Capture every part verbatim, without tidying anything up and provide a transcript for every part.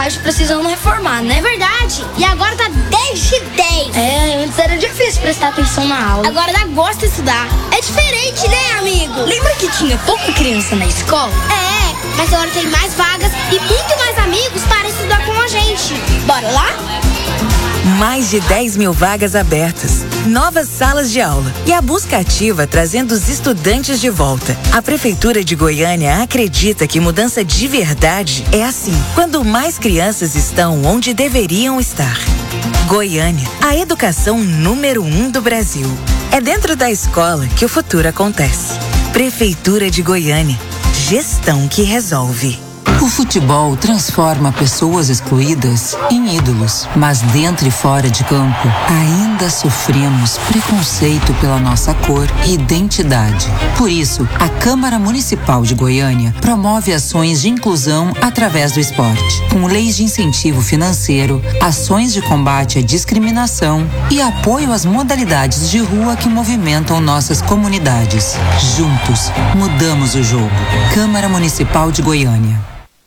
colégio precisando reformar, né? É verdade. E agora tá dez de dez. É, antes era difícil prestar atenção na aula. Agora dá gosto de estudar. É diferente, né, amigo? Lembra que tinha pouca criança na escola? É, mas agora tem mais vagas e muito mais amigos para estudar com a gente. Bora lá? Mais de dez mil vagas abertas, novas salas de aula e a busca ativa trazendo os estudantes de volta. A Prefeitura de Goiânia acredita que mudança de verdade é assim, quando mais crianças estão onde deveriam estar. Goiânia, a educação número um do Brasil. É dentro da escola que o futuro acontece. Prefeitura de Goiânia, gestão que resolve. O futebol transforma pessoas excluídas em ídolos, mas dentro e fora de campo ainda sofremos preconceito pela nossa cor e identidade. Por isso, a Câmara Municipal de Goiânia promove ações de inclusão através do esporte, com leis de incentivo financeiro, ações de combate à discriminação e apoio às modalidades de rua que movimentam nossas comunidades. Juntos, mudamos o jogo. Câmara Municipal de Goiânia.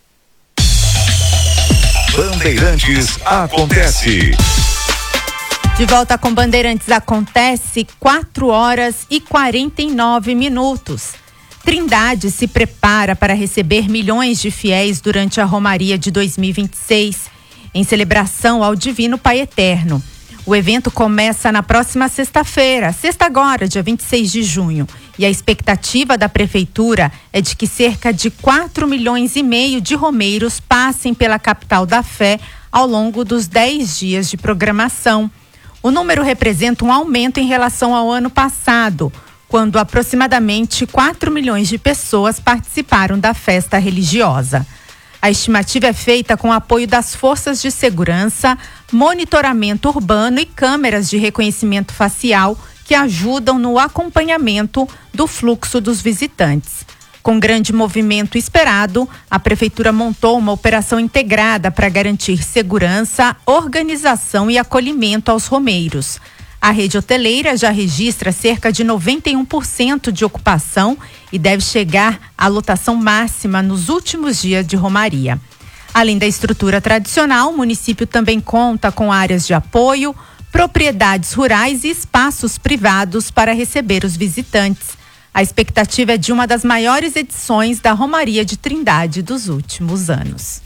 Bandeirantes Acontece. De volta com Bandeirantes Acontece, quatro horas e quarenta e nove minutos. Trindade se prepara para receber milhões de fiéis durante a Romaria de dois mil e vinte e seis, em celebração ao Divino Pai Eterno. O evento começa na próxima sexta-feira, sexta agora, dia vinte e seis de junho. E a expectativa da Prefeitura é de que cerca de quatro milhões e meio de romeiros passem pela capital da fé ao longo dos dez dias de programação. O número representa um aumento em relação ao ano passado, quando aproximadamente quatro milhões de pessoas participaram da festa religiosa. A estimativa é feita com apoio das forças de segurança, monitoramento urbano e câmeras de reconhecimento facial que ajudam no acompanhamento do fluxo dos visitantes. Com grande movimento esperado, a Prefeitura montou uma operação integrada para garantir segurança, organização e acolhimento aos romeiros. A rede hoteleira já registra cerca de noventa e um por cento de ocupação e deve chegar à lotação máxima nos últimos dias de Romaria. Além da estrutura tradicional, o município também conta com áreas de apoio, propriedades rurais e espaços privados para receber os visitantes. A expectativa é de uma das maiores edições da Romaria de Trindade dos últimos anos.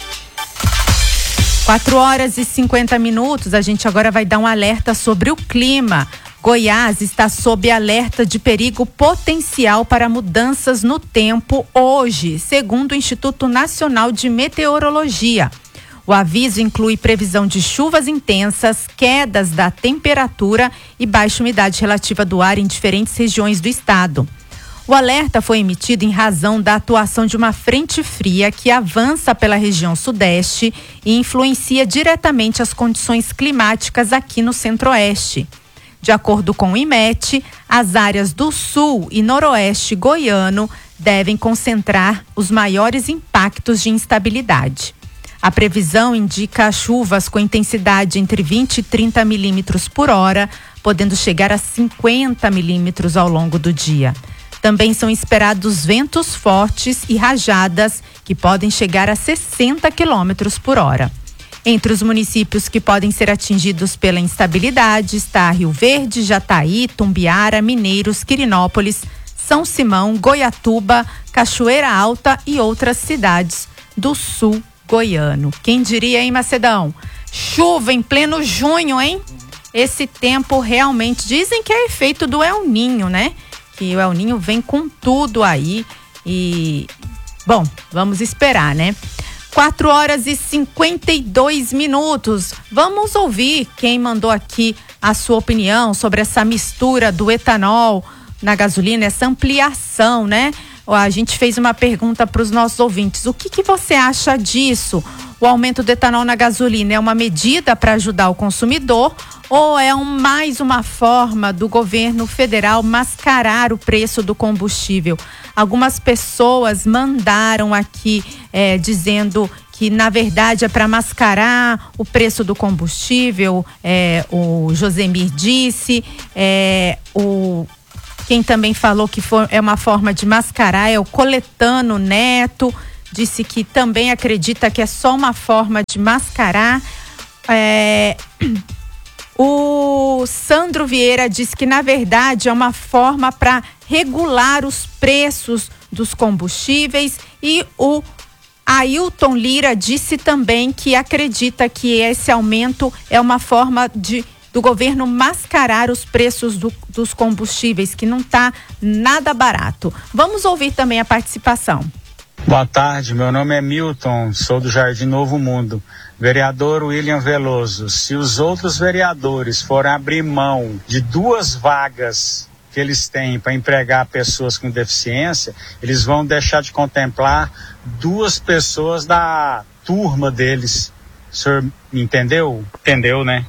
quatro horas e cinquenta minutos, a gente agora vai dar um alerta sobre o clima. Goiás está sob alerta de perigo potencial para mudanças no tempo hoje, segundo o Instituto Nacional de Meteorologia. O aviso inclui previsão de chuvas intensas, quedas da temperatura e baixa umidade relativa do ar em diferentes regiões do estado. O alerta foi emitido em razão da atuação de uma frente fria que avança pela região sudeste e influencia diretamente as condições climáticas aqui no centro-oeste. De acordo com o IMET, as áreas do sul e noroeste goiano devem concentrar os maiores impactos de instabilidade. A previsão indica chuvas com intensidade entre vinte e trinta milímetros por hora, podendo chegar a cinquenta milímetros ao longo do dia. Também são esperados ventos fortes e rajadas que podem chegar a sessenta quilômetros por hora. Entre os municípios que podem ser atingidos pela instabilidade está Rio Verde, Jataí, Tumbiara, Mineiros, Quirinópolis, São Simão, Goiatuba, Cachoeira Alta e outras cidades do sul goiano. Quem diria, hein, Macedão? Chuva em pleno junho, hein? Esse tempo realmente, dizem que é efeito do El Ninho, né? Que o El Ninho vem com tudo aí e, bom, vamos esperar, né? quatro horas e cinquenta e dois minutos. Vamos ouvir quem mandou aqui a sua opinião sobre essa mistura do etanol na gasolina, essa ampliação, né? A gente fez uma pergunta para os nossos ouvintes. O que, que você acha disso? O aumento do etanol na gasolina é uma medida para ajudar o consumidor ou é um, mais uma forma do governo federal mascarar o preço do combustível? Algumas pessoas mandaram aqui é, dizendo que na verdade é para mascarar o preço do combustível. É, o Josemir disse, é, o quem também falou que for, é uma forma de mascarar é o Coletano Neto. disse que também acredita que é só uma forma de mascarar. É... O Sandro Vieira disse que, na verdade, é uma forma para regular os preços dos combustíveis, e o Ailton Lira disse também que acredita que esse aumento é uma forma de, do governo mascarar os preços do, dos combustíveis, que não está nada barato. Vamos ouvir também a participação. Boa tarde, meu nome é Milton, sou do Jardim Novo Mundo. Vereador William Veloso, se os outros vereadores forem abrir mão de duas vagas que eles têm para empregar pessoas com deficiência, eles vão deixar de contemplar duas pessoas da turma deles. O senhor entendeu? Entendeu, né?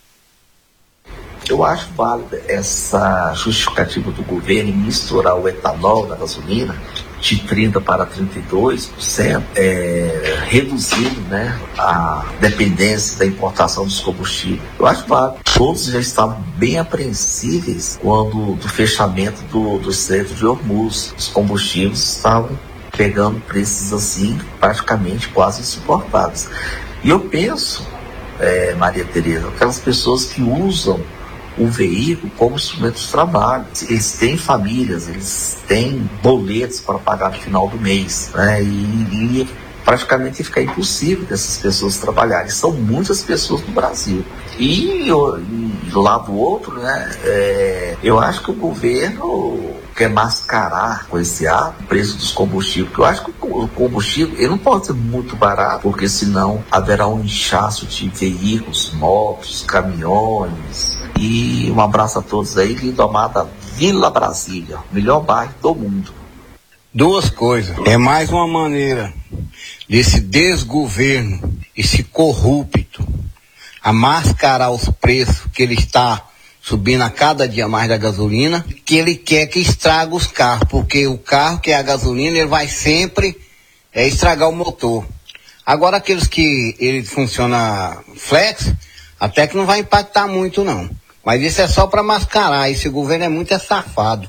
Eu acho válida essa justificativa do governo em misturar o etanol na gasolina de trinta por cento para trinta e dois por cento, é, reduzindo, né, a dependência da importação dos combustíveis. Eu acho válido. Todos já estavam bem apreensíveis quando do fechamento do, do Estreito de Hormuz. Os combustíveis estavam pegando preços assim praticamente quase insuportáveis. E eu penso, é, Maria Tereza, aquelas pessoas que usam o veículo como instrumento de trabalho. Eles têm famílias, eles têm boletos para pagar no final do mês, né? E, e praticamente fica impossível dessas pessoas trabalharem. São muitas pessoas no Brasil. E, e do lado outro, né, é, eu acho que o governo quer mascarar com esse ato o preço dos combustíveis, porque eu acho que o combustível ele não pode ser muito barato, porque senão haverá um inchaço de veículos, motos, caminhões. E um abraço a todos aí, Lindomar, Vila Brasília, melhor bairro do mundo. Duas coisas, é mais uma maneira desse desgoverno, esse corrupto, a mascarar os preços que ele está subindo a cada dia mais da gasolina, que ele quer que estrague os carros, porque o carro que é a gasolina, ele vai sempre é, estragar o motor. Agora aqueles que ele funciona flex, até que não vai impactar muito não. Mas isso é só para mascarar, esse governo é muito safado.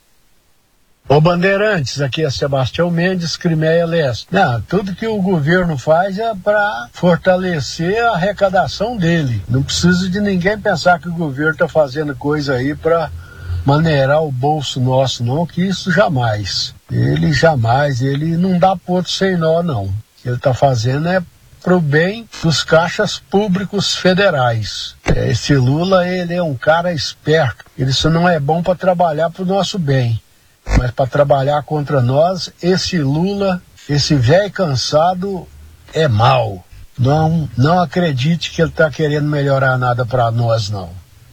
Ô Bandeirantes, aqui é Sebastião Mendes, Crimeia Leste. Não, tudo que o governo faz é para fortalecer a arrecadação dele. Não precisa de ninguém pensar que o governo está fazendo coisa aí para maneirar o bolso nosso, não, que isso jamais. Ele jamais, ele não dá ponto sem nó, não. O que ele está fazendo é para o bem dos caixas públicos federais. Esse Lula, ele é um cara esperto. Ele só não é bom para trabalhar para o nosso bem. Mas para trabalhar contra nós, esse Lula, esse velho cansado, é mau. Não, não acredite que ele está querendo melhorar nada para nós, não.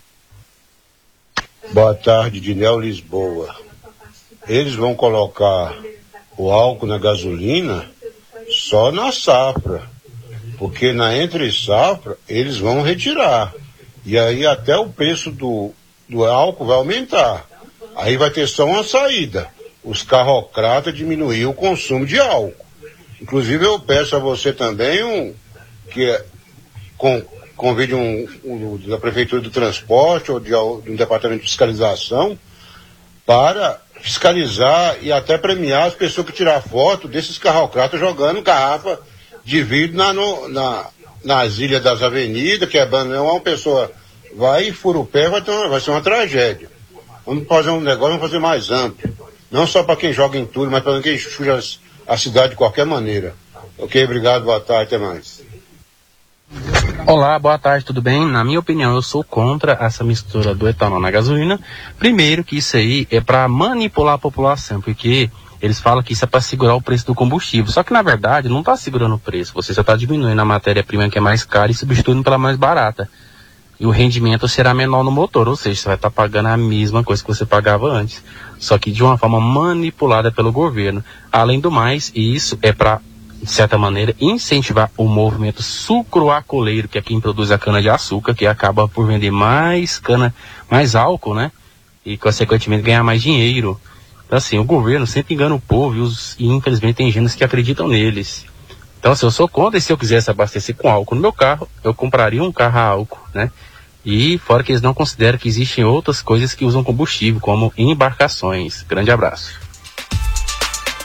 Boa tarde, Dinel Lisboa. Eles vão colocar o álcool na gasolina só na safra, porque na entre safra eles vão retirar. E aí até o preço do, do álcool vai aumentar. Aí vai ter só uma saída. Os carrocratas diminuir o consumo de álcool. Inclusive eu peço a você também um, que com, convide um, um da Prefeitura do Transporte ou de, de um departamento de fiscalização para fiscalizar e até premiar as pessoas que tirar foto desses carrocratas jogando garrafa de vidro na, no, na, nas ilhas das avenidas, que é banão, uma pessoa vai e fura o pé, vai, ter uma, vai ser uma tragédia. Vamos fazer um negócio, vamos fazer mais amplo. Não só para quem joga em tudo, mas para quem suja a cidade de qualquer maneira. Ok, obrigado, boa tarde, até mais. Olá, boa tarde, tudo bem? Na minha opinião, eu sou contra essa mistura do etanol na gasolina. Primeiro que isso aí é para manipular a população, porque eles falam que isso é para segurar o preço do combustível. Só que na verdade não está segurando o preço, você só está diminuindo a matéria-prima que é mais cara e substituindo pela mais barata. E o rendimento será menor no motor, ou seja, você vai estar pagando a mesma coisa que você pagava antes, só que de uma forma manipulada pelo governo. Além do mais, isso é para, de certa maneira, incentivar o movimento sucroalcooleiro, que é quem produz a cana-de-açúcar, que acaba por vender mais cana, mais álcool, né? E, consequentemente, ganhar mais dinheiro. Então, assim, o governo sempre engana o povo e, os, e infelizmente, tem gente que acreditam neles. Então, assim, eu sou contra, e se eu quisesse abastecer com álcool no meu carro, eu compraria um carro a álcool, né? E fora que eles não consideram que existem outras coisas que usam combustível, como embarcações. Grande abraço.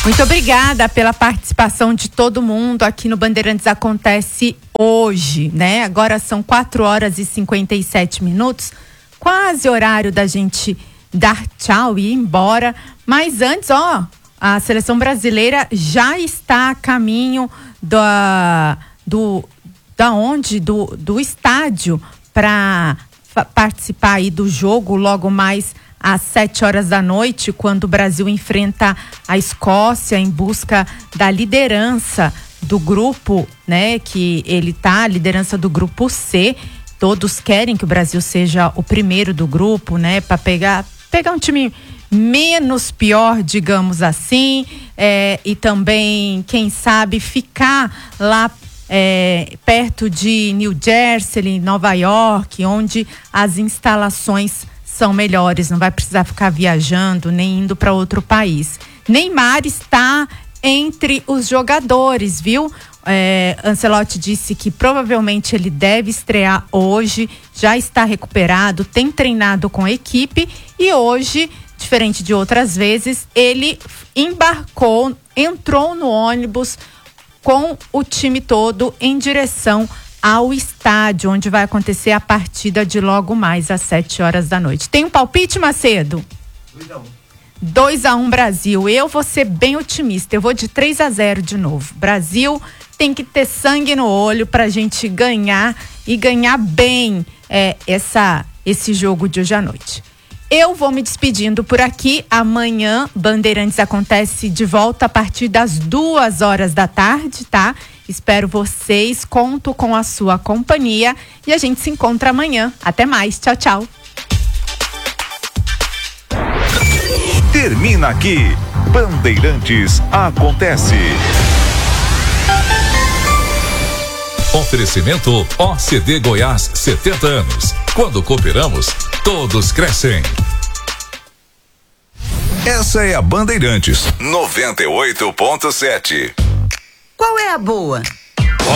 Muito obrigada pela participação de todo mundo aqui no Bandeirantes Acontece hoje, né? Agora são quatro horas e cinquenta e sete minutos, quase horário da gente dar tchau e ir embora. Mas antes, ó, a seleção brasileira já está a caminho da, do, da onde? Do, do estádio para participar aí do jogo logo mais às sete horas da noite, quando o Brasil enfrenta a Escócia em busca da liderança do grupo, né? Que ele tá, a liderança do grupo C. Todos querem que o Brasil seja o primeiro do grupo, né? Para pegar, pegar um time menos pior, digamos assim, é, e também, quem sabe, ficar lá é, perto de New Jersey, Nova York, onde as instalações são melhores, não vai precisar ficar viajando nem indo para outro país. Neymar está entre os jogadores, viu? É, Ancelotti disse que provavelmente ele deve estrear hoje, já está recuperado, tem treinado com a equipe e hoje, diferente de outras vezes, ele embarcou, entrou no ônibus com o time todo em direção ao estádio, onde vai acontecer a partida de logo mais às sete horas da noite. Tem um palpite, Macedo? dois a um Brasil. Eu vou ser bem otimista. Eu vou de três a zero de novo. Brasil tem que ter sangue no olho pra gente ganhar e ganhar bem é, essa, esse jogo de hoje à noite. Eu vou me despedindo por aqui. Amanhã, Bandeirantes Acontece de volta a partir das duas horas da tarde, tá? Espero vocês, conto com a sua companhia e a gente se encontra amanhã. Até mais, tchau, tchau. Termina aqui, Bandeirantes Acontece. Oferecimento O C D Goiás, setenta anos. Quando cooperamos, todos crescem. Essa é a Bandeirantes noventa e oito ponto sete. Qual é a boa?